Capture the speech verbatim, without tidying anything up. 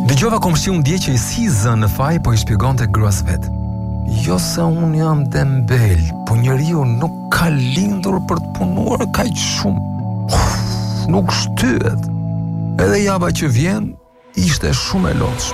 Dëgjova komshi unë dje që i si zënë në faj, po i shpjegonte gruas vet. Jo se unë jam dembel, po njeriu nuk ka lindur për të punuar kaq shumë. Uf, nuk shtyhet. Edhe java që vjen ishte shumë e lodhshme.